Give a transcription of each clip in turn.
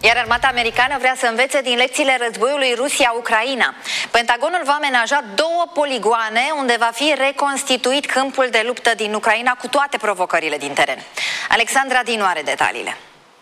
Iar armata americană vrea să învețe din lecțiile războiului Rusia-Ucraina. Pentagonul va amenaja 2 poligoane unde va fi reconstituit câmpul de luptă din Ucraina cu toate provocările din teren. Alexandra Dinu are detaliile.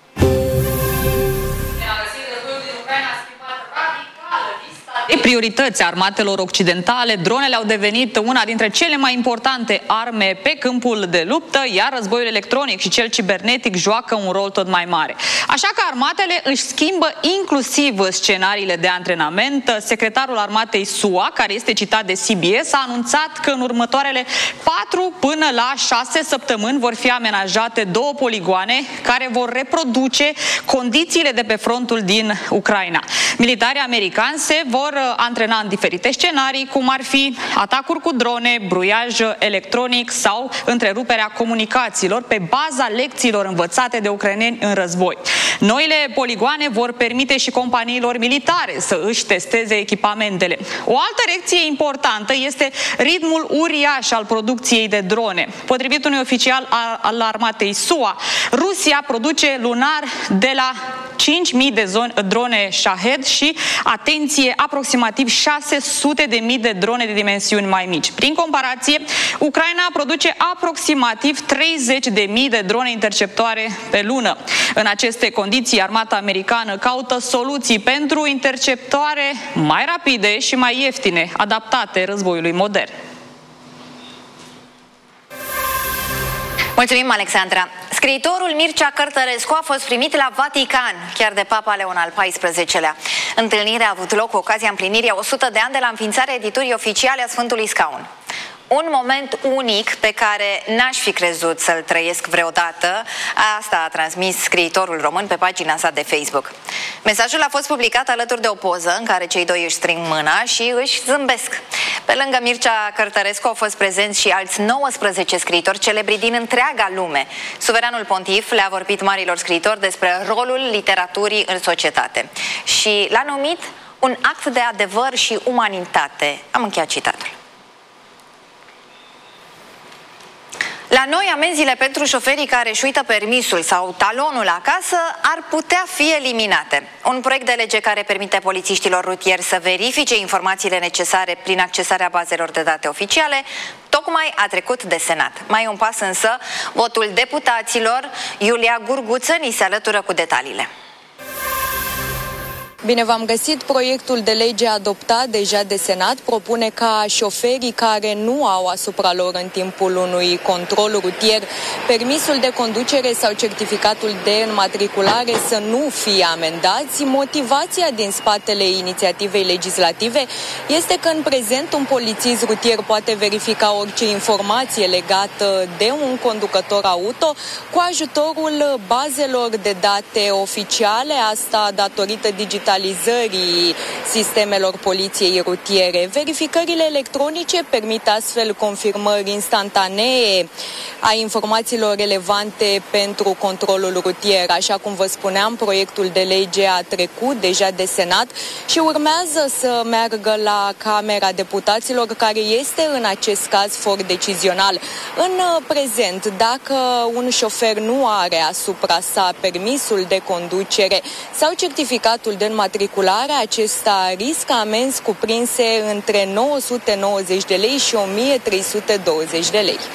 Priorități armatelor occidentale, dronele au devenit una dintre cele mai importante arme pe câmpul de luptă, iar războiul electronic și cel cibernetic joacă un rol tot mai mare. Așa că armatele își schimbă inclusiv scenariile de antrenament. Secretarul armatei SUA, care este citat de CBS, a anunțat că în următoarele 4 până la 6 săptămâni vor fi amenajate 2 poligoane care vor reproduce condițiile de pe frontul din Ucraina. Militarii americani se vor antrena în diferite scenarii, cum ar fi atacuri cu drone, bruiaj electronic sau întreruperea comunicațiilor pe baza lecțiilor învățate de ucraineni în război. Noile poligoane vor permite și companiilor militare să își testeze echipamentele. O altă lecție importantă este ritmul uriaș al producției de drone. Potrivit unui oficial al armatei SUA, Rusia produce lunar de la 5.000 de drone Shahed și, atenție, aproximativ 600.000 de drone de dimensiuni mai mici. Prin comparație, Ucraina produce aproximativ 30.000 de drone interceptoare pe lună. În aceste condiții, armata americană caută soluții pentru interceptoare mai rapide și mai ieftine, adaptate războiului modern. Mulțumim, Alexandra. Scriitorul Mircea Cărtărescu a fost primit la Vatican, chiar de Papa Leon al XIV-lea. Întâlnirea a avut loc cu ocazia împlinirii a 100 de ani de la înființarea editurii oficiale a Sfântului Scaun. Un moment unic pe care n-aș fi crezut să-l trăiesc vreodată, asta a transmis scriitorul român pe pagina sa de Facebook. Mesajul a fost publicat alături de o poză în care cei doi își strâng mâna și își zâmbesc. Pe lângă Mircea Cărtărescu au fost prezenți și alți 19 scriitori celebri din întreaga lume. Suveranul pontif le-a vorbit marilor scriitori despre rolul literaturii în societate și l-a numit un act de adevăr și umanitate. Am încheiat citatul. La noi, amenziile pentru șoferii care își uită permisul sau talonul acasă ar putea fi eliminate. Un proiect de lege care permite polițiștilor rutieri să verifice informațiile necesare prin accesarea bazelor de date oficiale, tocmai a trecut de Senat. Mai e un pas însă, votul deputaților. Iulia Gurguță ni se alătură cu detaliile. Bine v-am găsit. Proiectul de lege adoptat deja de Senat propune ca șoferii care nu au asupra lor în timpul unui control rutier permisul de conducere sau certificatul de înmatriculare să nu fie amendați. Motivația din spatele inițiativei legislative este că în prezent un polițist rutier poate verifica orice informație legată de un conducător auto cu ajutorul bazelor de date oficiale, asta datorită digitalizării sistemelor poliției rutiere. Verificările electronice permit astfel confirmări instantanee a informațiilor relevante pentru controlul rutier. Așa cum vă spuneam, proiectul de lege a trecut deja de Senat și urmează să meargă la Camera Deputaților, care este în acest caz for decizional. În prezent, dacă un șofer nu are asupra sa permisul de conducere sau certificatul de înmatriculare, acesta riscă amenzi cuprinse între 990 de lei și 1320 de lei.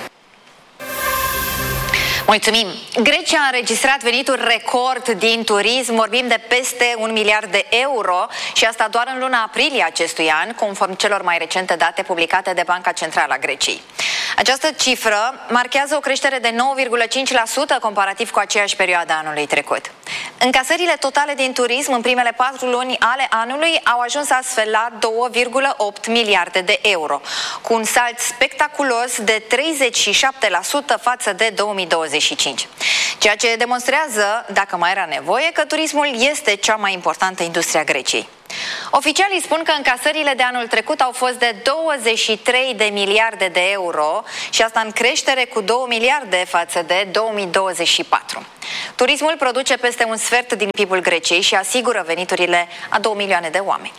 Mulțumim! Grecia a înregistrat venituri record din turism, vorbim de peste 1 miliard de euro și asta doar în luna aprilie acestui an, conform celor mai recente date publicate de Banca Centrală a Greciei. Această cifră marchează o creștere de 9,5% comparativ cu aceeași perioadă anului trecut. Încasările totale din turism în primele 4 luni ale anului au ajuns astfel la 2,8 miliarde de euro, cu un salt spectaculos de 37% față de 2025. Ceea ce demonstrează, dacă mai era nevoie, că turismul este cea mai importantă industrie a Greciei. Oficialii spun că încasările de anul trecut au fost de 23 de miliarde de euro și asta în creștere cu 2 miliarde față de 2024. Turismul produce peste un sfert din PIB-ul Greciei și asigură veniturile a 2 milioane de oameni.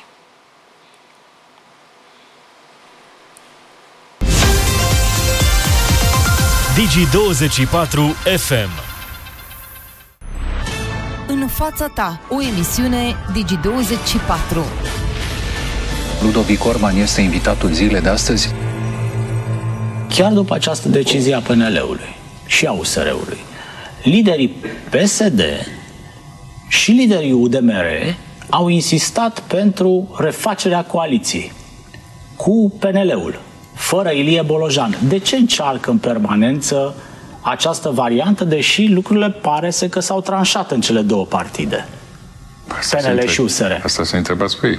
Digi24 FM. în fața ta, o emisiune Digi24. Ludovic Orban este invitatul zilei de astăzi? Chiar după această decizie a PNL-ului și a USR-ului, liderii PSD și liderii UDMR au insistat pentru refacerea coaliției cu PNL-ul, fără Ilie Bolojan. De ce încearcă în permanență această variantă, deși lucrurile pare că s-au tranșat în cele două partide, PNL și USR? Asta să întrebați pe ei.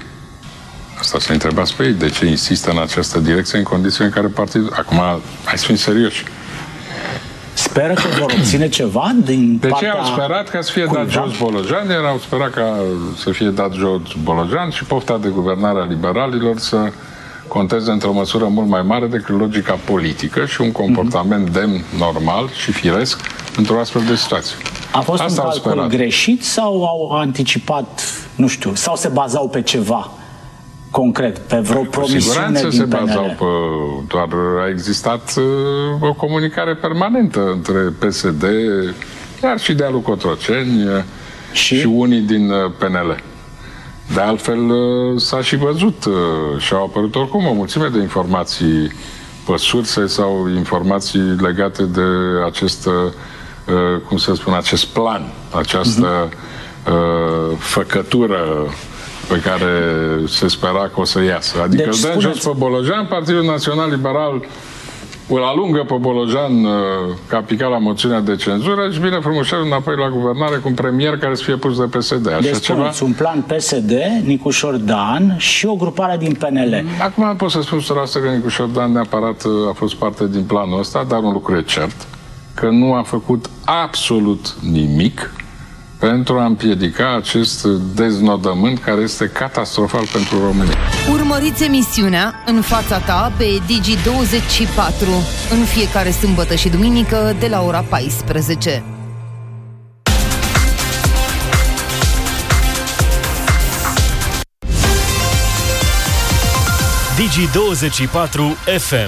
De ce insistă în această direcție în condiții în care partidul... Acum, hai să fim serioși. Speră că vor obține ceva din de partea... ce au sperat ca să fie dat jos Bolojan? Au sperat ca să fie dat jos Bolojan și pofta de guvernare a liberalilor să conteze într-o măsură mult mai mare decât logica politică și un comportament demn, normal și firesc într-o astfel de situație. A fost un calcul greșit sau au anticipat, nu știu, sau se bazau pe ceva concret, pe vreo promisiune din PNL? Se bazau pe... Doar a existat o comunicare permanentă între PSD, chiar și de-a lui Cotroceni și unii din PNL. De altfel, s-a și văzut și au apărut oricum o mulțime de informații pe surse sau informații legate de acest, cum să spun, acest plan, această făcătură pe care se spera că o să iasă. Adică deci, îl dăm jos pe Bolojan, Partidul Național Liberal îl alungă pe Bolojan ca picat la moțiunea de cenzură și vine frumușel înapoi la guvernare cu un premier care să fie pus de PSD. Așa deci ceva? Un plan PSD, Nicușor Dan și o grupare din PNL. Acum pot să spun 100% că Nicușor Dan neapărat a fost parte din planul ăsta, dar un lucru e cert, că nu a făcut absolut nimic pentru a împiedica acest deznodământ care este catastrofal pentru România. Urmăriți emisiunea În fața ta pe Digi24 în fiecare sâmbătă și duminică de la ora 14. Digi24 FM.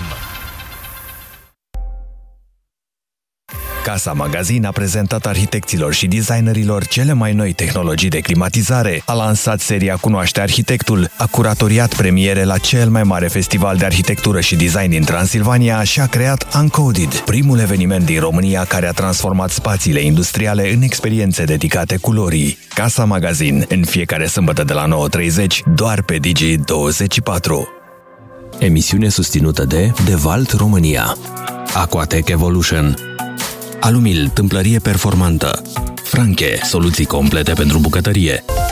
Casa Magazin a prezentat arhitecților și designerilor cele mai noi tehnologii de climatizare, a lansat seria Cunoaște Arhitectul, a curatoriat premiere la cel mai mare festival de arhitectură și design din Transilvania și a creat Uncoded, primul eveniment din România care a transformat spațiile industriale în experiențe dedicate culorii. Casa Magazin, în fiecare sâmbătă de la 9:30, doar pe Digi24. Emisiune susținută de Devalt România, Aquatec Evolution, Alumil, tâmplărie performantă, Franche, soluții complete pentru bucătărie,